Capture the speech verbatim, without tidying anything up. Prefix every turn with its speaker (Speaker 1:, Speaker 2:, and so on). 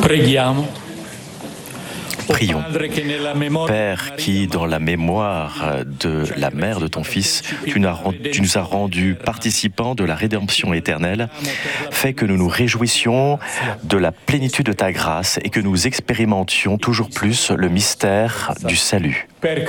Speaker 1: Preghiamo.
Speaker 2: Prions. Père, qui, dans la mémoire de la mère de ton Fils, tu nous as rendu, tu nous as rendus participants de la rédemption éternelle, fais que nous nous réjouissions de la plénitude de ta grâce et que nous expérimentions toujours plus le mystère du salut.